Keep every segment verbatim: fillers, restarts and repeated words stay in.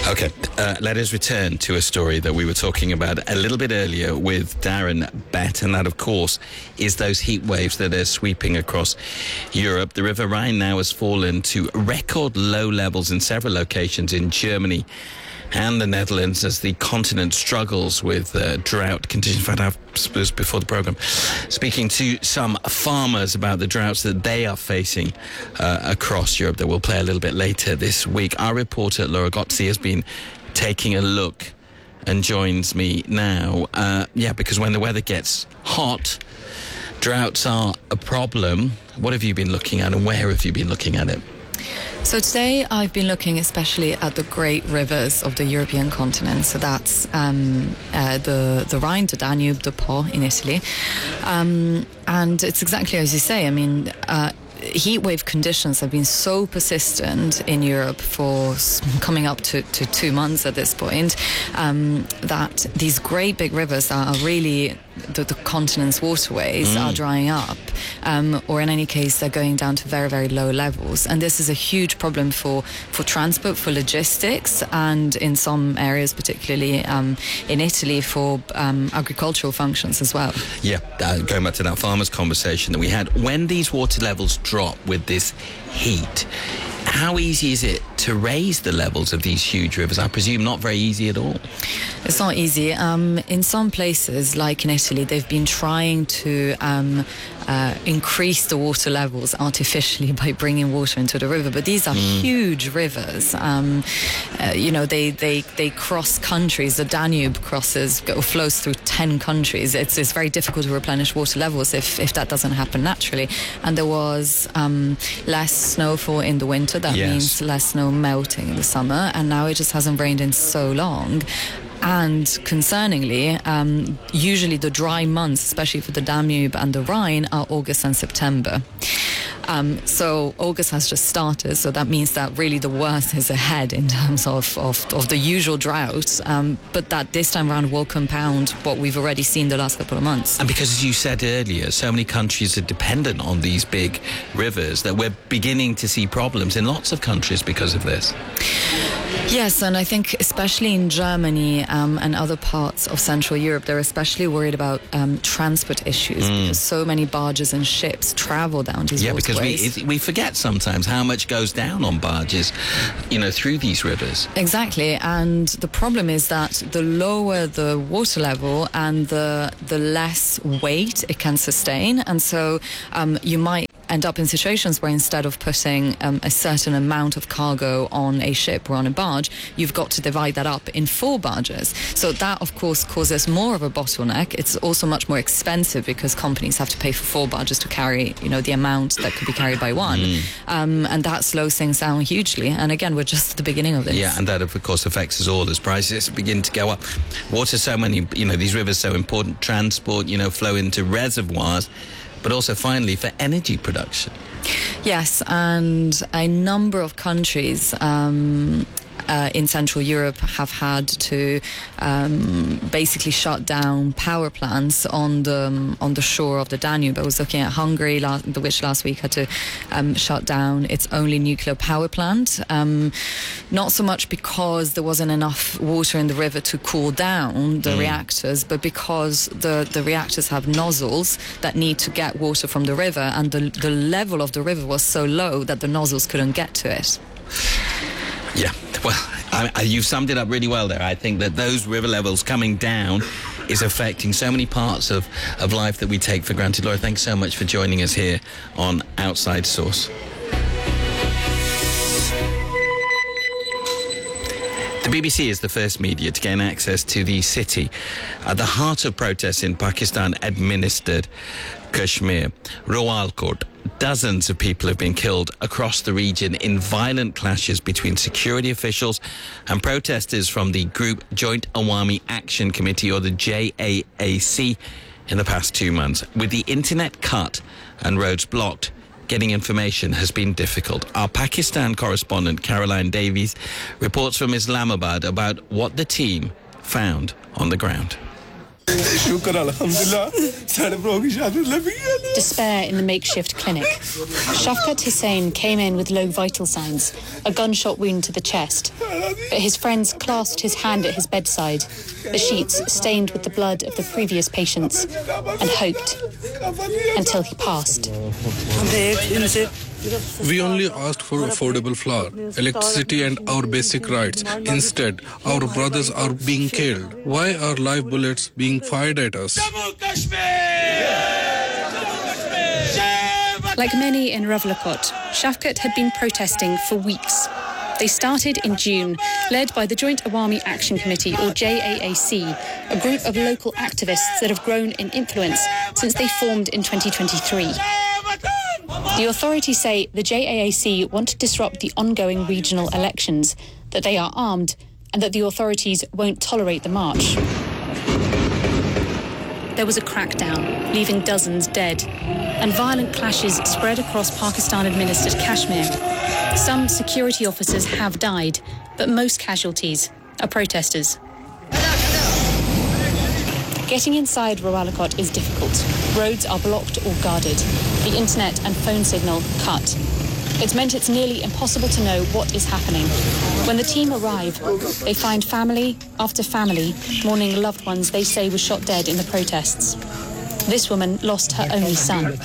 Okay, uh, let us return to a story that we were talking about a little bit earlier with Darren Bett, and that, of course, is those heat waves that are sweeping across Europe. The River Rhine now has fallen to record low levels in several locations in Germany and the Netherlands as the continent struggles with uh, drought conditions. In fact, I suppose before the programme, speaking to some farmers about the droughts that they are facing uh, across Europe that we'll play a little bit later this week. Our reporter, Laura Gozzi, has been taking a look and joins me now. Uh, yeah, because when the weather gets hot, droughts are a problem. What have you been looking at and where have you been looking at it? So today I've been looking especially at the great rivers of the European continent. So that's um, uh, the, the Rhine, the Danube, the Po in Italy. Um, and it's exactly as you say. I mean, uh, heat wave conditions have been so persistent in Europe for coming up to, to two months at this point, um, that these great big rivers that are really the, the continent's waterways mm. are drying up, um, or in any case they're going down to very, very low levels. And this is a huge problem for, for transport, for logistics, and in some areas, particularly um, in Italy, for um, agricultural functions as well. Yeah, uh, going back to that farmers' conversation that we had, when these water levels drop with this heat, how easy is it to raise the levels of these huge rivers? I presume not very easy at all. It's not easy. Um, in some places, like in Italy, they've been trying to um, uh, increase the water levels artificially by bringing water into the river. But these are mm. huge rivers. Um, uh, you know, they, they, they cross countries. The Danube crosses, go, flows through ten countries. It's, it's very difficult to replenish water levels if, if that doesn't happen naturally. And there was um, less snowfall in the winter. That yes. means less snow melting in the summer, and now it just hasn't rained in so long. And concerningly, um, usually the dry months, especially for the Danube and the Rhine, are August and September. Um, so August has just started, so that means that really the worst is ahead in terms of, of, of the usual drought, um, but that this time around will compound what we've already seen the last couple of months. And because, as you said earlier, so many countries are dependent on these big rivers that we're beginning to see problems in lots of countries because of this. Yes, and I think especially in Germany um, and other parts of Central Europe, they're especially worried about um, transport issues mm. because so many barges and ships travel down these yeah, waterways. Yeah, because we, we forget sometimes how much goes down on barges, you know, through these rivers. Exactly, and the problem is that the lower the water level and the, the less weight it can sustain, and so um, you might end up in situations where instead of putting um, a certain amount of cargo on a ship or on a barge, you've got to divide that up in four barges. So that, of course, causes more of a bottleneck. It's also much more expensive because companies have to pay for four barges to carry, you know, the amount that could be carried by one. Mm. Um, and that slows things down hugely. And again, we're just at the beginning of this. Yeah, and that, of course, affects us all as prices begin to go up. Water, so many, you know, these rivers so important. Transport, you know, flow into reservoirs, but also finally for energy production. Yes, and a number of countries um, uh, in Central Europe have had to um, basically shut down power plants on the um, on the shore of the Danube. I was looking at Hungary, last, which last week had to um, shut down its only nuclear power plant. Um, not so much because there wasn't enough water in the river to cool down the mm. reactors, but because the, the reactors have nozzles that need to get water from the river, and the, the level of the river was so low that the nozzles couldn't get to it. Yeah, well, I, I, you've summed it up really well there. I think that those river levels coming down is affecting so many parts of, of life that we take for granted. Laura, thanks so much for joining us here on Outside Source. The B B C is the first media to gain access to the city at the heart of protests in Pakistan-administered Kashmir, Rawalkot. Dozens of people have been killed across the region in violent clashes between security officials and protesters from the group Joint Awami Action Committee, or the J A A C, in the past two months. With the internet cut and roads blocked, getting information has been difficult. Our Pakistan correspondent Caroline Davies reports from Islamabad about what the team found on the ground. Despair in the makeshift clinic. Shafkat Hussain came in with low vital signs, a gunshot wound to the chest. But his friends clasped his hand at his bedside, the sheets stained with the blood of the previous patients, and hoped until he passed. We only asked for affordable flour, electricity and our basic rights. Instead, our brothers are being killed. Why are live bullets being fired at us? Like many in Rawalakot, Shafkat had been protesting for weeks. They started in June, led by the Joint Awami Action Committee, or J A A C, a group of local activists that have grown in influence since they formed in twenty twenty-three. The authorities say the J A A C want to disrupt the ongoing regional elections, that they are armed, and that the authorities won't tolerate the march. There was a crackdown, leaving dozens dead, and violent clashes spread across Pakistan-administered Kashmir. Some security officers have died, but most casualties are protesters. Getting inside Rawalakot is difficult. Roads are blocked or guarded. The internet and phone signal cut. It's meant it's nearly impossible to know what is happening. When the team arrive, they find family after family mourning loved ones they say were shot dead in the protests. This woman lost her only son.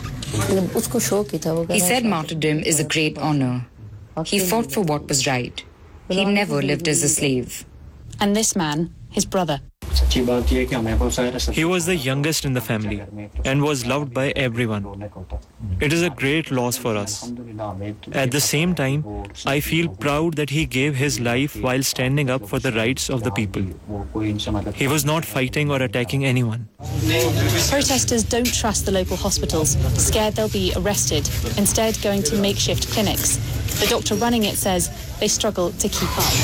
He said martyrdom is a great honor. He fought for what was right. He never lived as a slave. And this man, his brother. He was the youngest in the family and was loved by everyone. It is a great loss for us. At the same time, I feel proud that he gave his life while standing up for the rights of the people. He was not fighting or attacking anyone. Protesters don't trust the local hospitals, scared they'll be arrested, instead going to makeshift clinics. The doctor running it says they struggle to keep up.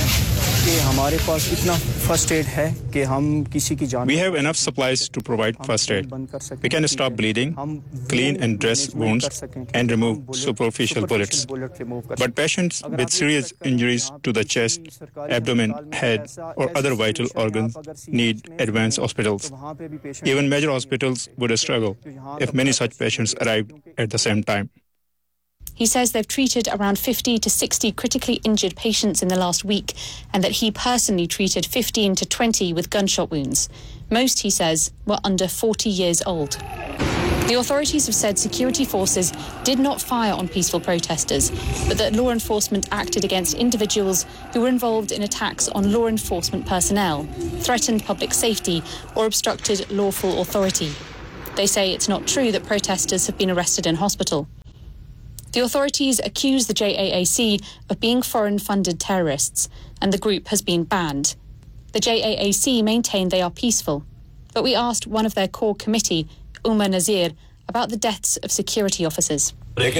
We have enough supplies to provide first aid. We can stop bleeding, clean and dress wounds, and remove superficial bullets. But patients with serious injuries to the chest, abdomen, head, or other vital organs need advanced hospitals. Even major hospitals would struggle if many such patients arrived at the same time. He says they've treated around fifty to sixty critically injured patients in the last week, and that he personally treated fifteen to twenty with gunshot wounds. Most, he says, were under forty years old. The authorities have said security forces did not fire on peaceful protesters, but that law enforcement acted against individuals who were involved in attacks on law enforcement personnel, threatened public safety, or obstructed lawful authority. They say it's not true that protesters have been arrested in hospital. The authorities accuse the J A A C of being foreign-funded terrorists, and the group has been banned. The J A A C maintain they are peaceful, but we asked one of their core committee, Umar Nazir, about the deaths of security officers. Look,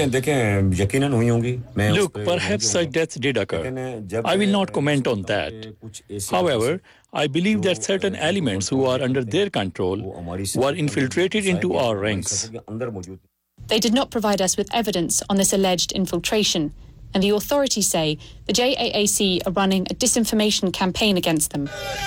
perhaps such deaths did occur. I will not comment on that. However, I believe that certain elements who are under their control were infiltrated into our ranks. They did not provide us with evidence on this alleged infiltration, and the authorities say the J A A C are running a disinformation campaign against them.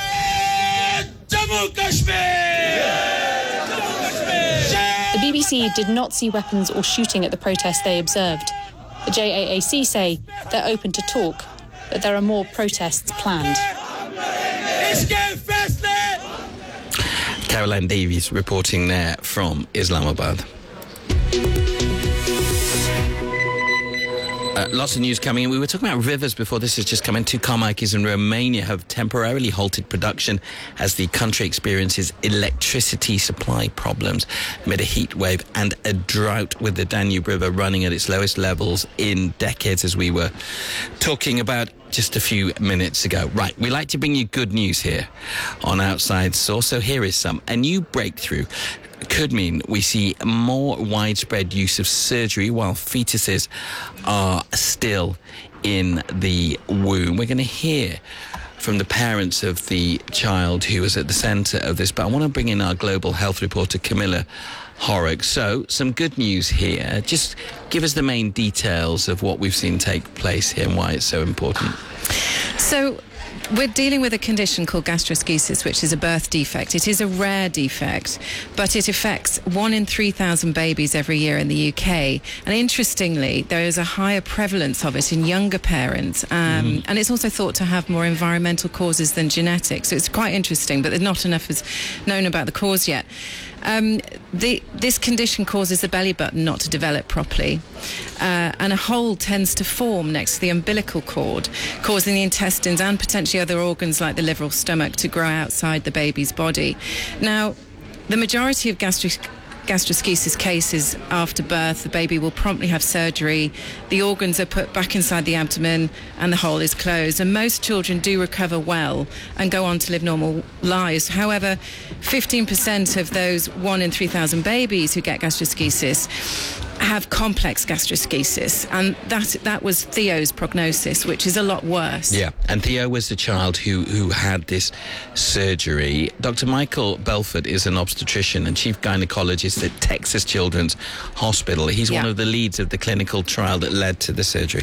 The B B C did not see weapons or shooting at the protest they observed. The J A A C say they're open to talk, but there are more protests planned. Caroline Davies reporting there from Islamabad. Uh, lots of news coming in. We were talking about rivers before this has just come in. Two car makers in Romania have temporarily halted production as the country experiences electricity supply problems amid a heat wave and a drought, with the Danube River running at its lowest levels in decades, as we were talking about just a few minutes ago. Right, we like to bring you good news here on Outside Source, so here is some. A new breakthrough could mean we see more widespread use of surgery while fetuses are still in the womb. We're going to hear from the parents of the child who was at the centre of this, but I want to bring in our global health reporter, Camilla Horrocks. So, some good news here. Just give us the main details of what we've seen take place here and why it's so important. So, we're dealing with a condition called gastroschisis, which is a birth defect. It is a rare defect, but it affects one in three thousand babies every year in the U K. And interestingly, there is a higher prevalence of it in younger parents. Um, mm. And it's also thought to have more environmental causes than genetics. So it's quite interesting, but not enough is known about the cause yet. Um, the, this condition causes the belly button not to develop properly, uh, and a hole tends to form next to the umbilical cord, causing the intestines and potentially other organs like the liver or stomach to grow outside the baby's body. Now, the majority of gastric gastroschisis cases after birth, the baby will promptly have surgery, the organs are put back inside the abdomen and the hole is closed, and most children do recover well and go on to live normal lives. However, fifteen percent of those one in three thousand babies who get gastroschisis have complex gastroschisis, and that that was Theo's prognosis, which is a lot worse. Yeah, and Theo was the child who, who had this surgery. Doctor Michael Belfort is an obstetrician and chief gynecologist at Texas Children's Hospital. He's yeah. one of the leads of the clinical trial that led to the surgery.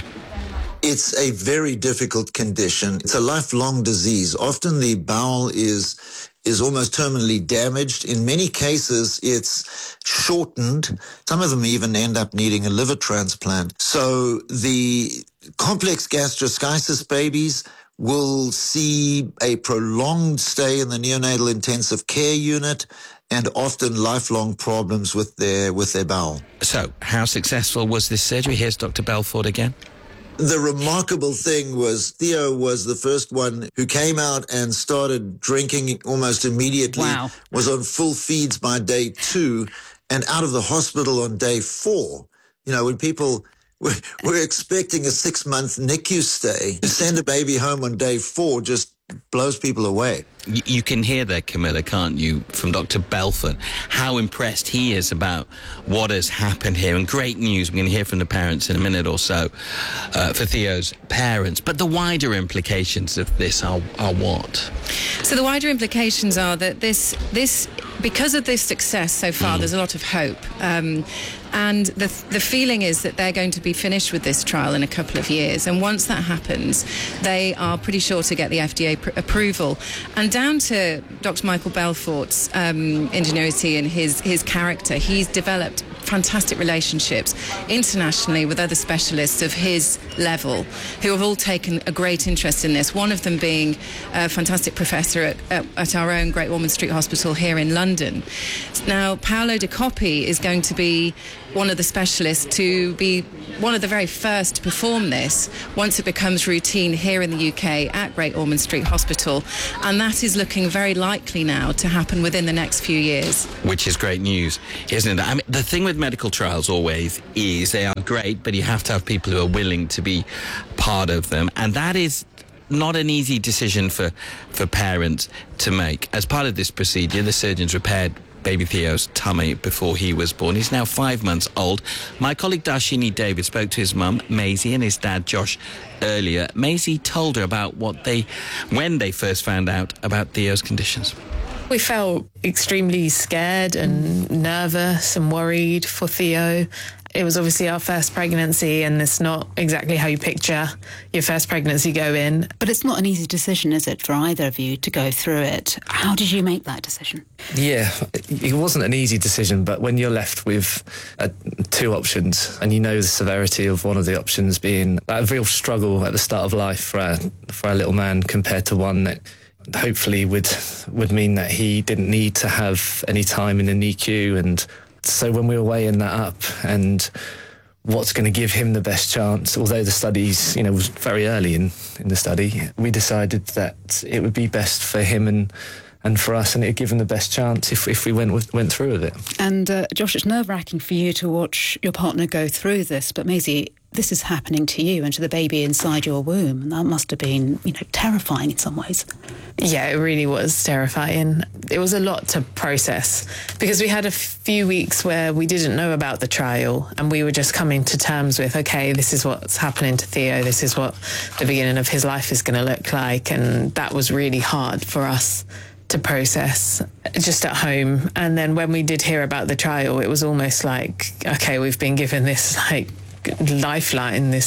It's a very difficult condition. It's a lifelong disease. Often the bowel is is almost terminally damaged. In many cases, it's shortened. Some of them even end up needing a liver transplant. So the complex gastroschisis babies will see a prolonged stay in the neonatal intensive care unit and often lifelong problems with their with their bowel. So how successful was this surgery? Here's Doctor Belfort again. The remarkable thing was Theo was the first one who came out and started drinking almost immediately, wow. was on full feeds by day two and out of the hospital on day four. You know, when people were, were expecting a six-month N I C U stay, to send a baby home on day four just blows people away. You, you can hear there, Camilla, can't you, from Doctor Belfort, how impressed he is about what has happened here. And great news, we're going to hear from the parents in a minute or so, uh, for Theo's parents. But the wider implications of this are, are what? So the wider implications are that this, this because of this success so far, mm. there's a lot of hope. Um, and the, the feeling is that they're going to be finished with this trial in a couple of years. And once that happens, they are pretty sure to get the F D A pr- approval. And down to Doctor Michael Belfort's um, ingenuity and his, his character, he's developed fantastic relationships internationally with other specialists of his level who have all taken a great interest in this. One of them being a fantastic professor at, at, at our own Great Ormond Street Hospital here in London. Now, Paolo De Coppi is going to be one of the specialists to be one of the very first to perform this once it becomes routine here in the U K at Great Ormond Street Hospital, and that is looking very likely now to happen within the next few years. Which is great news, isn't it? I mean, the thing with medical trials always is they are great, but you have to have people who are willing to be part of them, and that is not an easy decision for, for parents to make. As part of this procedure, the surgeons repaired baby Theo's tummy before he was born. He's now five months old. My colleague Darshini David spoke to his mum, Maisie, and his dad, Josh, earlier. Maisie told her about what they, when they first found out about Theo's conditions. We felt extremely scared and nervous and worried for Theo. It was obviously our first pregnancy, and it's not exactly how you picture your first pregnancy go in. But it's not an easy decision, is it, for either of you to go through it? How did you make that decision? Yeah, it wasn't an easy decision, but when you're left with uh, two options, and you know the severity of one of the options being a real struggle at the start of life for a, for a little man compared to one that hopefully would would mean that he didn't need to have any time in the N I C U. And so when we were weighing that up and what's going to give him the best chance, although the studies, you know, was very early in, in the study, we decided that it would be best for him and and for us, and it would give him the best chance if, if we went with, went through with it. And uh, Josh, it's nerve-wracking for you to watch your partner go through this, but Maisie, this is happening to you and to the baby inside your womb, and that must have been, you know, terrifying in some ways. Yeah, it really was terrifying. It was a lot to process because we had a few weeks where we didn't know about the trial, and we were just coming to terms with, okay, this is what's happening to Theo, this is what the beginning of his life is going to look like, and that was really hard for us to process just at home. And then when we did hear about the trial, it was almost like, okay, we've been given this like lifeline, this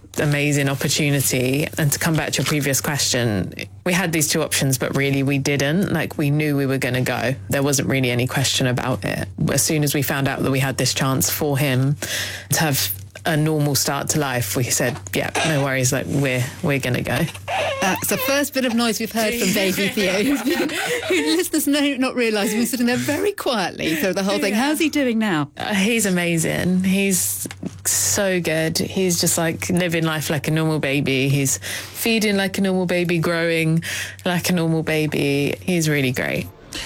amazing opportunity. And to come back to your previous question, we had these two options, but really we didn't. Like, we knew we were going to go. There wasn't really any question about it. As soon as we found out that we had this chance for him to have a normal start to life, we said, yeah, no worries, like, we're we're going to go. That's the first bit of noise we've heard from baby Theo, who listeners may not realise we've been sitting there very quietly through the whole thing. How's he doing now? Uh, he's amazing. He's so good. He's just like living life like a normal baby. He's feeding like a normal baby, growing like a normal baby. He's really great.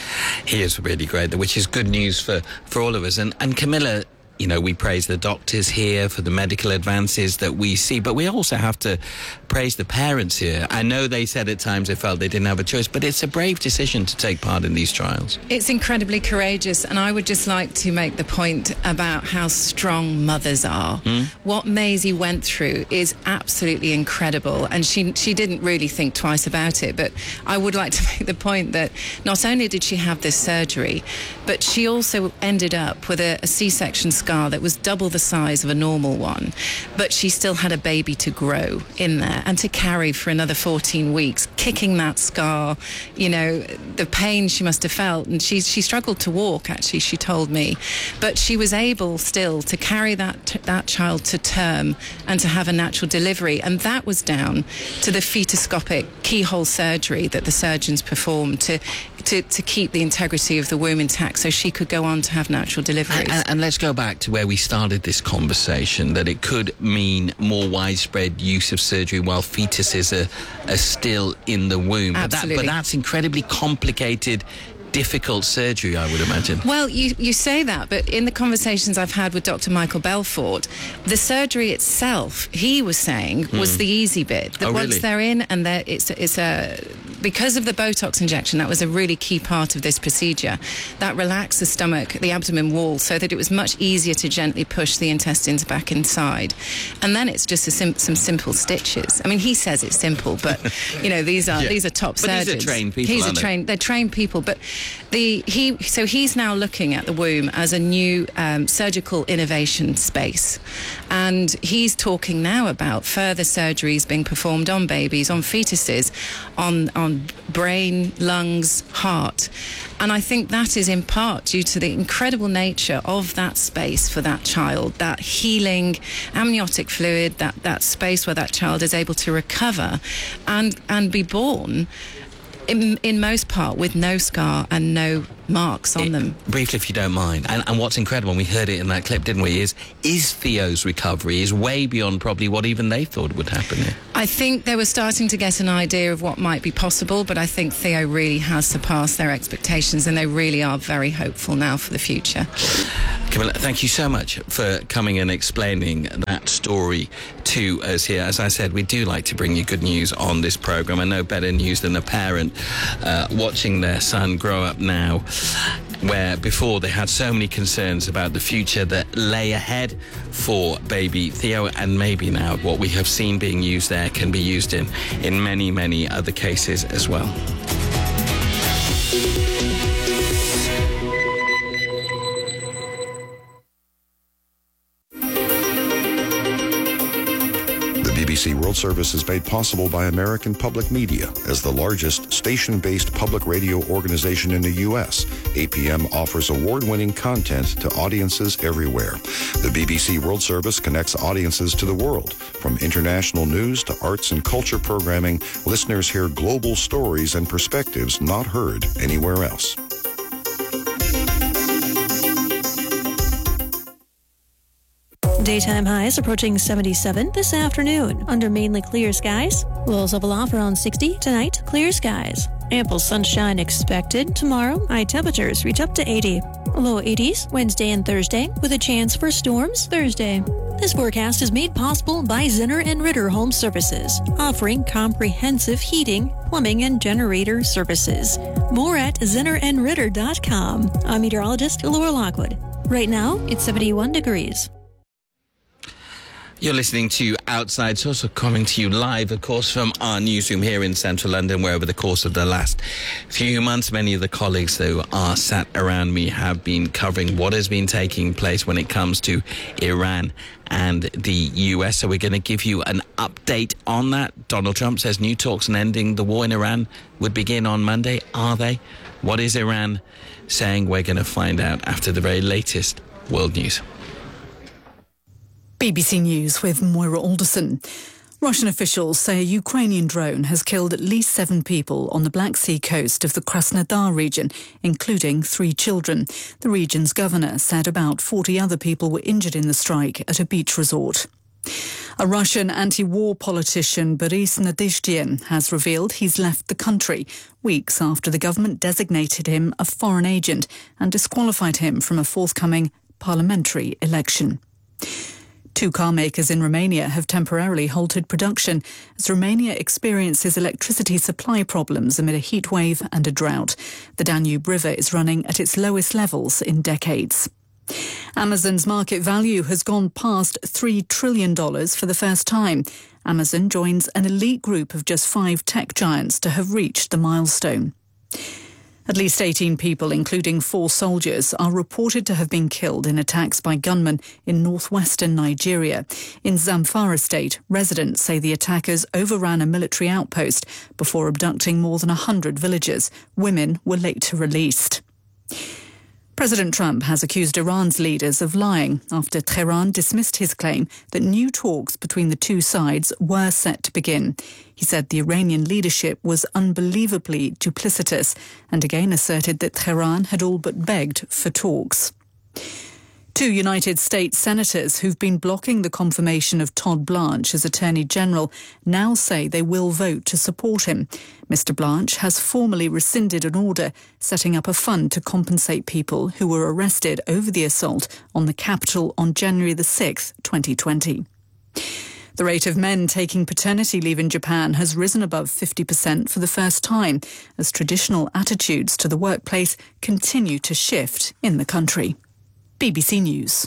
He is really great, which is good news for, for all of us. And, and Camilla, you know, we praise the doctors here for the medical advances that we see, but we also have to praise the parents here. I know they said at times they felt they didn't have a choice, but it's a brave decision to take part in these trials. It's incredibly courageous, and I would just like to make the point about how strong mothers are. Mm. What Maisie went through is absolutely incredible, and she she didn't really think twice about it, but I would like to make the point that not only did she have this surgery, but she also ended up with a, a C-section scar that was double the size of a normal one, but she still had a baby to grow in there and to carry for another fourteen weeks, kicking that scar, you know, the pain she must have felt. And she she struggled to walk, actually, she told me, but she was able still to carry that that child to term and to have a natural delivery, and that was down to the fetoscopic keyhole surgery that the surgeons performed to to, to keep the integrity of the womb intact so she could go on to have natural deliveries. And, and let's go back to where we started this conversation, that it could mean more widespread use of surgery while fetuses are, are still in the womb. But, that, but that's incredibly complicated, difficult surgery, I would imagine. Well, you, you say that, but in the conversations I've had with Doctor Michael Belfort, the surgery itself, he was saying, was mm. the easy bit. That oh, once really? they're in and they're, it's, it's a... because of the Botox injection, that was a really key part of this procedure. That relaxed the stomach, the abdomen wall, so that it was much easier to gently push the intestines back inside. And then it's just a sim- some simple stitches. I mean, he says it's simple, but, you know, these are yeah. these are top but surgeons. These are trained people, He's aren't a trained, They're trained people, but the he so he's now looking at the womb as a new um, surgical innovation space. And he's talking now about further surgeries being performed on babies, on fetuses, on on brain, lungs, heart. And I think that is in part due to the incredible nature of that space for that child, that healing amniotic fluid, that, that space where that child is able to recover and, and be born in, in most part with no scar and no marks on it, them. Briefly, if you don't mind, and, and what's incredible, and we heard it in that clip, didn't we, is is Theo's recovery is way beyond probably what even they thought would happen here. I think they were starting to get an idea of what might be possible, but I think Theo really has surpassed their expectations, and they really are very hopeful now for the future. Camilla, thank you so much for coming and explaining that story to us here. As I said, we do like to bring you good news on this programme, and no better news than a parent uh, watching their son grow up now, where before they had so many concerns about the future that lay ahead for baby Theo, and maybe now what we have seen being used there can be used in, in many, many other cases as well. B B C World Service is made possible by American Public Media. As the largest station-based public radio organization in the U S, A P M offers award-winning content to audiences everywhere. The B B C World Service connects audiences to the world. From international news to arts and culture programming, listeners hear global stories and perspectives not heard anywhere else. Daytime highs approaching seventy-seven this afternoon under mainly clear skies. Lows level off around sixty tonight, clear skies. Ample sunshine expected tomorrow. High temperatures reach up to eighty. Low eighties Wednesday and Thursday with a chance for storms Thursday. This forecast is made possible by Zinner and Ritter Home Services, offering comprehensive heating, plumbing, and generator services. More at zinner and ritter dot com. I'm meteorologist Laura Lockwood. Right now, it's seventy-one degrees. You're listening to Outside Source, coming to you live, of course, from our newsroom here in central London, where over the course of the last few months, many of the colleagues who are sat around me have been covering what has been taking place when it comes to Iran and the U S. So we're going to give you an update on that. Donald Trump says new talks on ending the war in Iran would begin on Monday. Are they? What is Iran saying? We're going to find out after the very latest world news. B B C News with Moira Alderson. Russian officials say a Ukrainian drone has killed at least seven people on the Black Sea coast of the Krasnodar region, including three children. The region's governor said about forty other people were injured in the strike at a beach resort. A Russian anti-war politician, Boris Nadezhdin, has revealed he's left the country weeks after the government designated him a foreign agent and disqualified him from a forthcoming parliamentary election. Two car makers in Romania have temporarily halted production as Romania experiences electricity supply problems amid a heat wave and a drought. The Danube River is running at its lowest levels in decades. Amazon's market value has gone past three trillion dollars for the first time. Amazon joins an elite group of just five tech giants to have reached the milestone. At least eighteen people, including four soldiers, are reported to have been killed in attacks by gunmen in northwestern Nigeria. In Zamfara state, residents say the attackers overran a military outpost before abducting more than one hundred villagers. Women were later released. President Trump has accused Iran's leaders of lying after Tehran dismissed his claim that new talks between the two sides were set to begin. He said the Iranian leadership was unbelievably duplicitous and again asserted that Tehran had all but begged for talks. Two United States senators who've been blocking the confirmation of Todd Blanche as Attorney General now say they will vote to support him. Mister Blanche has formally rescinded an order setting up a fund to compensate people who were arrested over the assault on the Capitol on January the sixth, twenty twenty. The rate of men taking paternity leave in Japan has risen above fifty percent for the first time as traditional attitudes to the workplace continue to shift in the country. B B C News.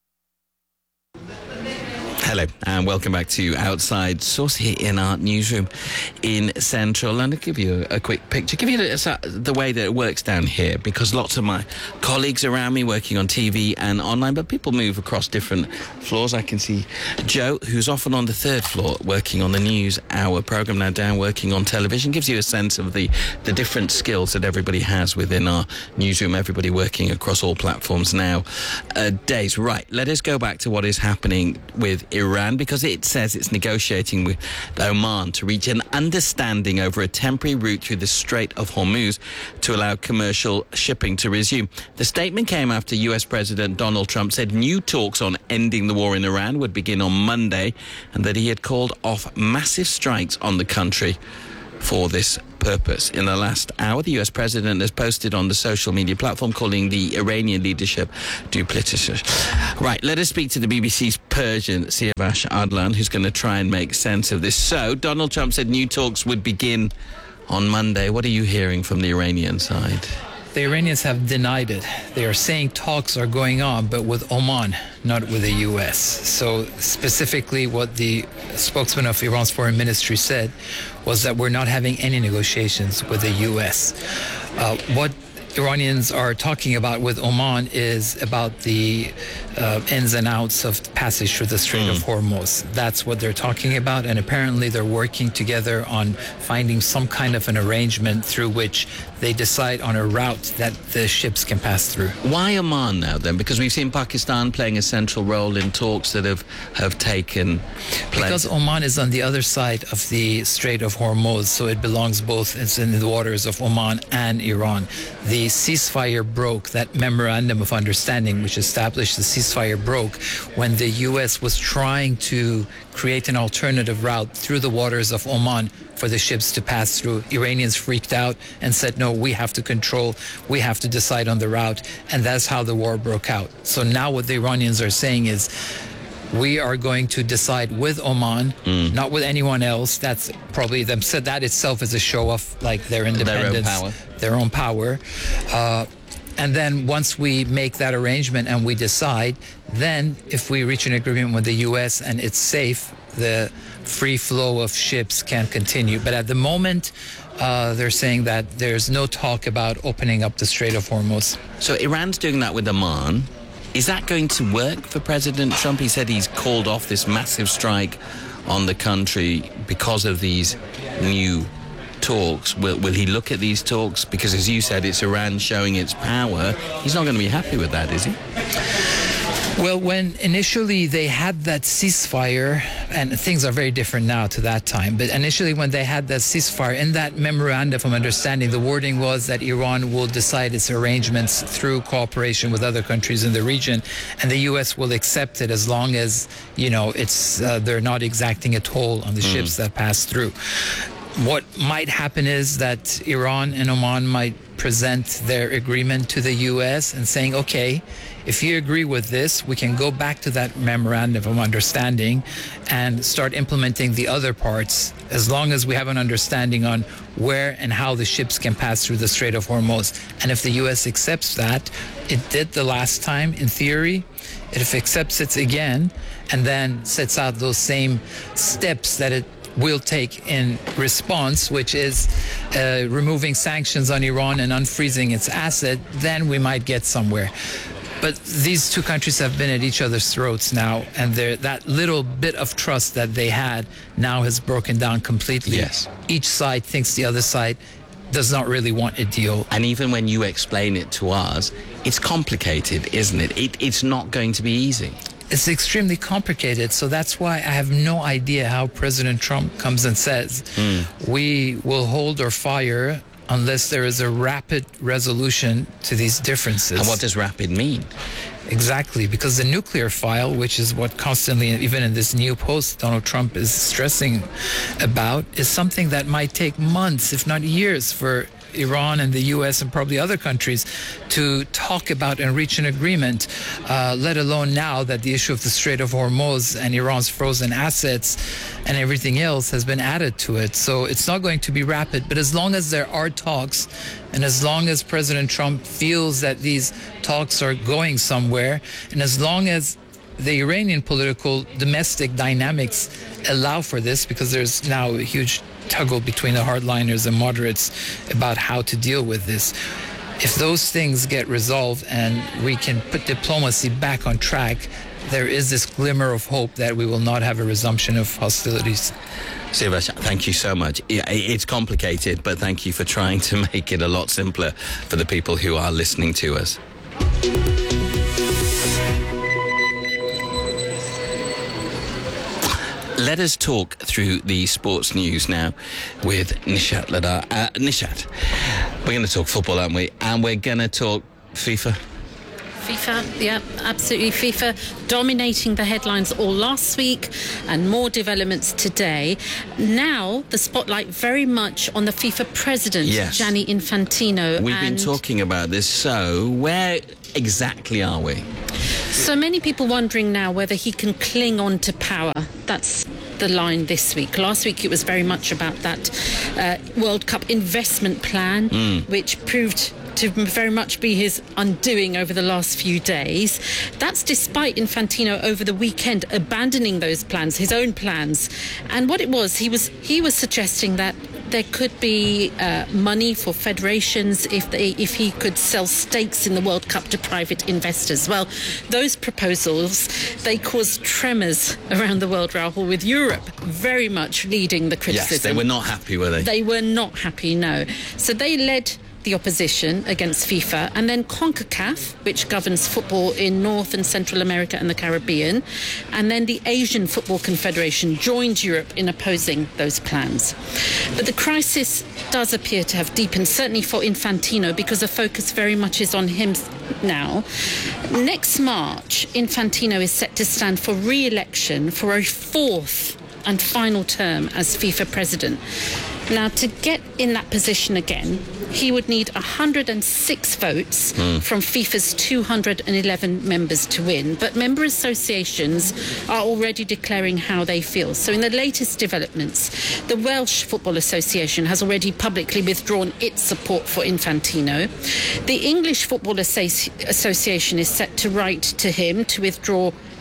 Hello and welcome back to Outside Source here in our newsroom in central London. Give you a, a quick picture, give you the, the way that it works down here, because lots of my colleagues around me working on T V and online, but people move across different floors. I can see Joe, who's often on the third floor working on the News Hour programme, now down working on television. Gives you a sense of the, the different skills that everybody has within our newsroom, everybody working across all platforms now uh, days. Right, let us go back to what is happening with Iran, because it says it's negotiating with Oman to reach an understanding over a temporary route through the Strait of Hormuz to allow commercial shipping to resume. The statement came after U S President Donald Trump said new talks on ending the war in Iran would begin on Monday and that he had called off massive strikes on the country for this purpose. In the last hour, the U S president has posted on the social media platform calling the Iranian leadership duplicitous. Right, let us speak to the B B C's Persian, Siavash Adlan, who's going to try and make sense of this. So, Donald Trump said new talks would begin on Monday. What are you hearing from the Iranian side? The Iranians have denied it. They are saying talks are going on, but with Oman, not with the U S. So specifically what the spokesman of Iran's foreign ministry said was that we're not having any negotiations with the U S. Uh, what Iranians are talking about with Oman is about the uh, ins and outs of passage through the Strait mm. of Hormuz. That's what they're talking about, and apparently they're working together on finding some kind of an arrangement through which they decide on a route that the ships can pass through. Why Oman now then? Because we've seen Pakistan playing a central role in talks that have, have taken place. Because Oman is on the other side of the Strait of Hormuz, so it belongs both, it's in the waters of Oman and Iran. The ceasefire broke, that memorandum of understanding which established the ceasefire broke when the U S was trying to create an alternative route through the waters of Oman for the ships to pass through. Iranians freaked out and said, no, we have to control, we have to decide on the route, and that's how the war broke out. So now what the Iranians are saying is, we are going to decide with Oman, mm. not with anyone else. That's probably them said that itself is a show of like their independence, their own power. Their own power. Uh, and then once we make that arrangement and we decide, then if we reach an agreement with the U S and it's safe the free flow of ships can continue. But at the moment, uh, they're saying that there's no talk about opening up the Strait of Hormuz. So Iran's doing that with Oman. Is that going to work for President Trump? He said he's called off this massive strike on the country because of these new talks. Will, will he look at these talks? Because as you said, it's Iran showing its power. He's not going to be happy with that, is he? Well, when initially they had that ceasefire, and things are very different now to that time, but initially when they had that ceasefire, in that memorandum of understanding, the wording was that Iran will decide its arrangements through cooperation with other countries in the region, and the U S will accept it as long as, you know, it's uh, they're not exacting a toll on the mm. ships that pass through. What might happen is that Iran and Oman might present their agreement to the U S and saying, okay, if you agree with this, we can go back to that memorandum of understanding and start implementing the other parts, as long as we have an understanding on where and how the ships can pass through the Strait of Hormuz. And if the U S accepts that, it did the last time in theory, if it accepts it again and then sets out those same steps that it will take in response, which is uh, removing sanctions on Iran and unfreezing its asset, then we might get somewhere. But these two countries have been at each other's throats now, and that little bit of trust that they had now has broken down completely. Yes. Each side thinks the other side does not really want a deal. And even when you explain it to us, it's complicated, isn't it? it it's not going to be easy. It's extremely complicated, so that's why I have no idea how President Trump comes and says, mm. we will hold our fire unless there is a rapid resolution to these differences. And what does rapid mean? Exactly, because the nuclear file, which is what constantly, even in this new post, Donald Trump is stressing about, is something that might take months, if not years, for Iran and the U S and probably other countries to talk about and reach an agreement, uh, let alone now that the issue of the Strait of Hormuz and Iran's frozen assets and everything else has been added to it. So it's not going to be rapid, but as long as there are talks and as long as President Trump feels that these talks are going somewhere, and as long as the Iranian political domestic dynamics allow for this, because there's now a huge tuggle between the hardliners and moderates about how to deal with this. If those things get resolved and we can put diplomacy back on track, there is this glimmer of hope that we will not have a resumption of hostilities. Siavash, thank you so much. It's complicated, but thank you for trying to make it a lot simpler for the people who are listening to us. Let us talk through the sports news now with Nishat Ladar. Uh, Nishat, we're going to talk football, aren't we? And we're going to talk FIFA. FIFA, yeah, absolutely. FIFA dominating the headlines all last week, and more developments today. Now, the spotlight very much on the FIFA president, yes. Gianni Infantino. We've and been talking about this. So, where exactly are we? So many people wondering now whether he can cling on to power. That's the line this week. Last week it was very much about that uh, World Cup investment plan, mm. which proved to very much be his undoing over the last few days. That's despite Infantino over the weekend abandoning those plans, his own plans. And what it was, he was he was suggesting that there could be uh, money for federations if they, if he could sell stakes in the World Cup to private investors. Well, those proposals, they caused tremors around the world, Rahul, with Europe very much leading the criticism. Yes, they were not happy, were they? They were not happy, no. So they led the opposition against FIFA, and then CONCACAF, which governs football in North and Central America and the Caribbean, and then the Asian Football Confederation joined Europe in opposing those plans. But the crisis does appear to have deepened, certainly for Infantino, because the focus very much is on him now. Next March, Infantino is set to stand for re-election for a fourth and final term as FIFA president. Now, to get in that position again, he would need one hundred six votes mm. from FIFA's two hundred eleven members to win. But member associations are already declaring how they feel. So in the latest developments, the Welsh Football Association has already publicly withdrawn its support for Infantino. The English Football Associ- Association is set to write to him to withdraw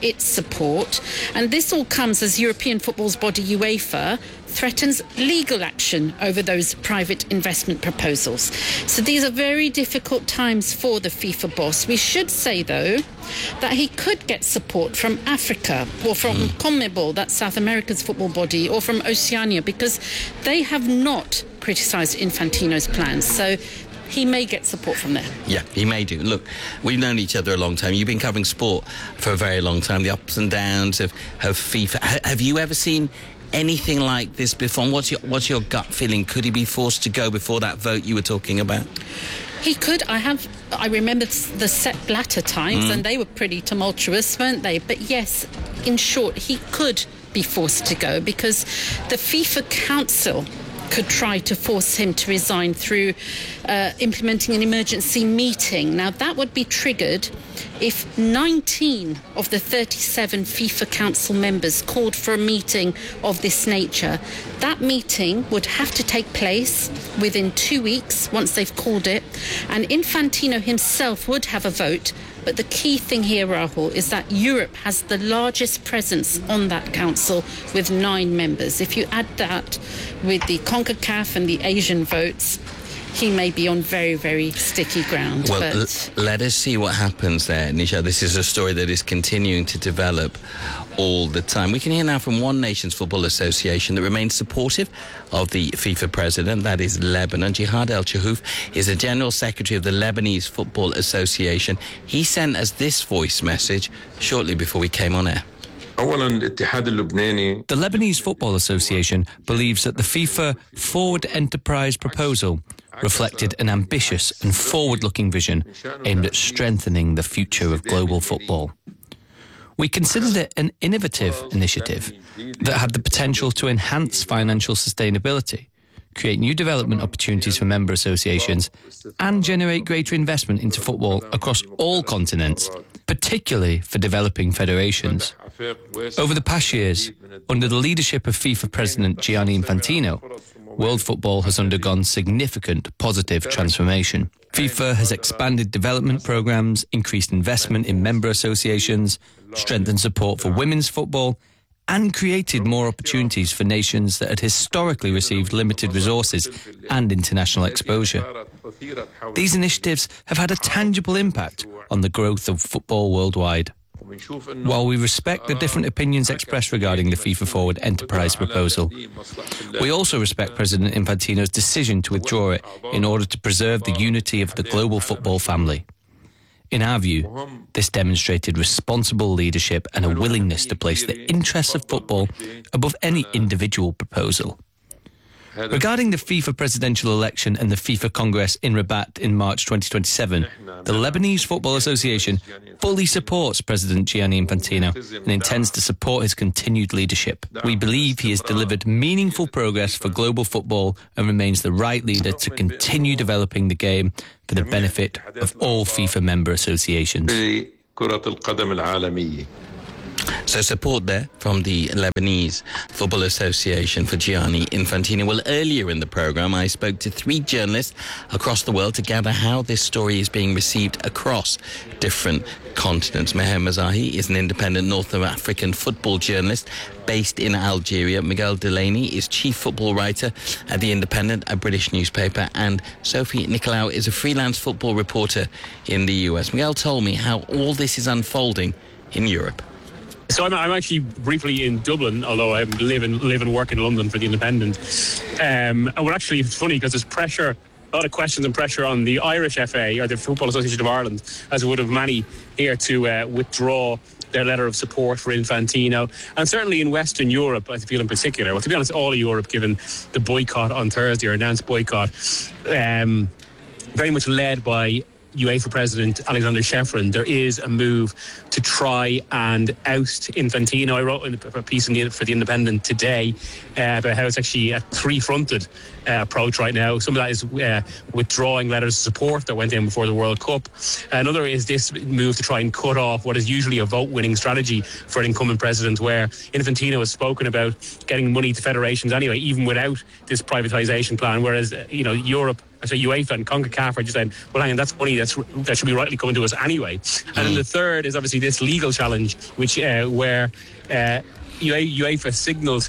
its support. And this all comes as European football's body UEFA threatens legal action over those private investment proposals. So these are very difficult times for the FIFA boss. We should say, though, that he could get support from Africa or from mm. CONMEBOL, that's South America's football body, or from Oceania, because they have not criticised Infantino's plans. So he may get support from there. Yeah, he may do. Look, we've known each other a long time. You've been covering sport for a very long time, the ups and downs of, of FIFA. H- have you ever seen anything like this before? What's your what's your gut feeling? Could he be forced to go before that vote you were talking about? He could. I have. I remember the Sepp Blatter times, mm. and they were pretty tumultuous, weren't they? But yes, in short, he could be forced to go because the FIFA Council could try to force him to resign through uh, implementing an emergency meeting. Now, that would be triggered if nineteen of the thirty-seven FIFA Council members called for a meeting of this nature. That meeting would have to take place within two weeks once they've called it, and Infantino himself would have a vote. But the key thing here, Rahul, is that Europe has the largest presence on that council with nine members. If you add that with the CONCACAF and the Asian votes, he may be on very, very sticky ground. Well, but l- let us see what happens there, Nisha. This is a story that is continuing to develop all the time. We can hear now from one nation's football association that remains supportive of the FIFA president, that is Lebanon. Jihad El Chahouf is the General Secretary of the Lebanese Football Association. He sent us this voice message shortly before we came on air. The Lebanese Football Association believes that the FIFA Forward Enterprise proposal reflected an ambitious and forward-looking vision aimed at strengthening the future of global football. We considered it an innovative initiative that had the potential to enhance financial sustainability, create new development opportunities for member associations, and generate greater investment into football across all continents, particularly for developing federations. Over the past years, under the leadership of FIFA President Gianni Infantino, world football has undergone significant positive transformation. FIFA has expanded development programs, increased investment in member associations, strengthened support for women's football, and created more opportunities for nations that had historically received limited resources and international exposure. These initiatives have had a tangible impact on the growth of football worldwide. While we respect the different opinions expressed regarding the FIFA Forward Enterprise proposal, we also respect President Infantino's decision to withdraw it in order to preserve the unity of the global football family. In our view, this demonstrated responsible leadership and a willingness to place the interests of football above any individual proposal. Regarding the FIFA presidential election and the FIFA Congress in Rabat in March twenty twenty-seven, the Lebanese Football Association fully supports President Gianni Infantino and intends to support his continued leadership. We believe he has delivered meaningful progress for global football and remains the right leader to continue developing the game for the benefit of all FIFA member associations. So support there from the Lebanese Football Association for Gianni Infantino. Well, earlier in the programme, I spoke to three journalists across the world to gather how this story is being received across different continents. Meher Mazahi is an independent North African football journalist based in Algeria. Miguel Delaney is chief football writer at The Independent, a British newspaper. And Sophie Nicolau is a freelance football reporter in the U S. Miguel told me how all this is unfolding in Europe. So I'm, I'm actually briefly in Dublin, although I live and live and work in London for The Independent. Um, and well, actually, it's funny because there's pressure, a lot of questions and pressure on the Irish F A, or the Football Association of Ireland, as it would have many here, to uh, withdraw their letter of support for Infantino. And certainly in Western Europe, I feel in particular, well, to be honest, all of Europe, given the boycott on Thursday, or announced boycott, um, very much led by UEFA President Alexander Shevrin, there is a move to try and oust Infantino. I wrote a piece in the, for The Independent today uh, about how it's actually a three-fronted uh, approach right now. Some of that is uh, withdrawing letters of support that went in before the World Cup. Another is this move to try and cut off what is usually a vote-winning strategy for an incumbent president, where Infantino has spoken about getting money to federations anyway, even without this privatisation plan, whereas, you know, Europe so UEFA and CONCACAF are just saying, well, hang on, that's money that's, that should be rightly coming to us anyway. Mm. And then the third is obviously this legal challenge, which uh, where uh, UEFA signalled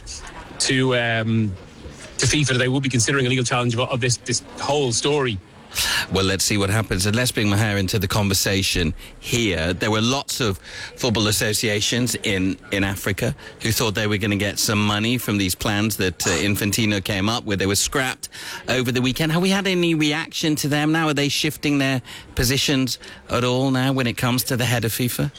to um, to FIFA that they will be considering a legal challenge of, of this this whole story. Well, let's see what happens. And let's bring Maher into the conversation here. There were lots of football associations in, in Africa who thought they were going to get some money from these plans that uh, Infantino came up with. They were scrapped over the weekend. Have we had any reaction to them now? Are they shifting their positions at all now when it comes to the head of FIFA?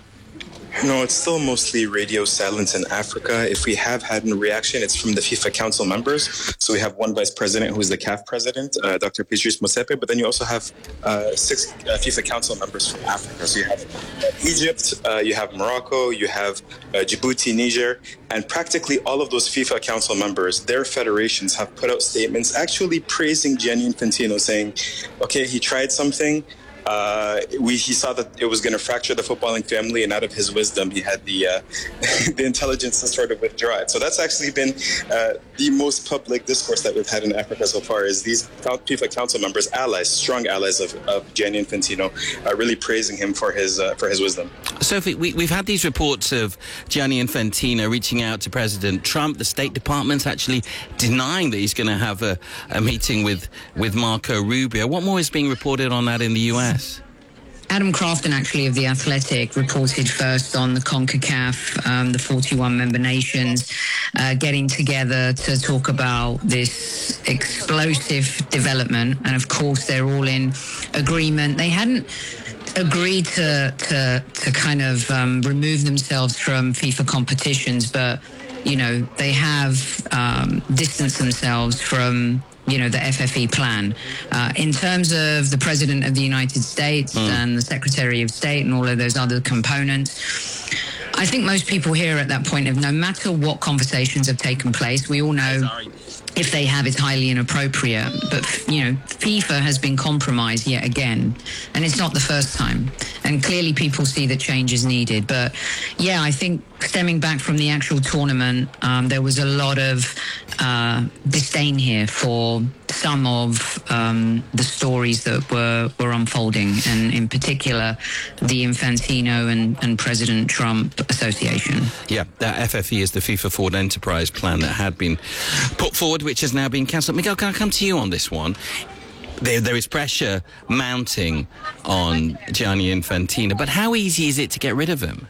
No, it's still mostly radio silence in Africa. If we have had a reaction, it's from the FIFA Council members. So we have one vice president who's the C A F president, uh, Doctor Patrice Motsepe, but then you also have uh, six uh, FIFA Council members from Africa. So you have Egypt, uh, you have Morocco, you have uh, Djibouti, Niger, and practically all of those FIFA Council members, their federations have put out statements actually praising Gianni Infantino, saying, okay, he tried something. Uh, we, he saw that it was going to fracture the footballing family, and out of his wisdom, he had the uh, the intelligence to sort of withdraw it. So that's actually been uh, the most public discourse that we've had in Africa so far, is these FIFA Council members, allies, strong allies of, of Gianni Infantino, uh, really praising him for his uh, for his wisdom. Sophie, we, we've had these reports of Gianni Infantino reaching out to President Trump. The State Department's actually denying that he's going to have a, a meeting with, with Marco Rubio. What more is being reported on that in the U S? Adam Crafton, actually, of The Athletic, reported first on the CONCACAF, um, the forty-one member nations, uh, getting together to talk about this explosive development. And, of course, they're all in agreement. They hadn't agreed to, to, to kind of um, remove themselves from FIFA competitions, but, you know, they have um, distanced themselves from... you know, the F F E plan. Uh, in terms of the President of the United States mm. and the Secretary of State and all of those other components, I think most people here at that point have, no matter what conversations have taken place, we all know if they have, it's highly inappropriate. But, you know, FIFA has been compromised yet again, and it's not the first time. And clearly people see that change is needed. But, yeah, I think stemming back from the actual tournament, um, there was a lot of uh, disdain here for some of um, the stories that were, were unfolding, and in particular, the Infantino and, and President Trump association. Yeah, that F F E is the FIFA Forward Enterprise plan that had been put forward, which has now been cancelled. Miguel, can I come to you on this one? There, there is pressure mounting on Gianni Infantino, but how easy is it to get rid of him?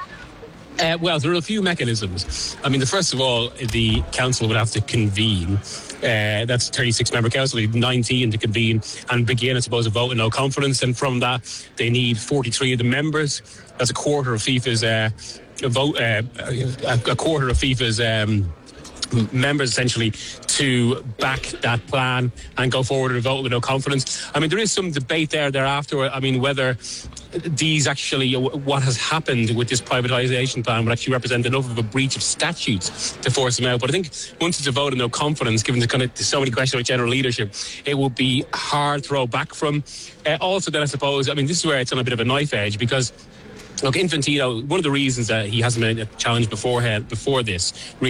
Uh, well, there are a few mechanisms. I mean, the first of all, the council would have to convene. Uh, that's a thirty-six member council, nineteen to convene and begin, I suppose, a vote of no confidence. And from that, they need forty-three of the members. That's a quarter of FIFA's uh, vote. Uh, a, a quarter of FIFA's um, members, essentially, to back that plan and go forward and vote with no confidence. I mean, there is some debate there thereafter. I mean, whether these actually, what has happened with this privatisation plan would actually represent enough of a breach of statutes to force them out. But I think once it's a vote of no confidence, given the kind of so many questions about general leadership, it will be hard to roll back from. Uh, also, then I suppose, I mean, this is where it's on a bit of a knife edge, because look, Infantino, one of the reasons that he hasn't been challenged beforehand, before this,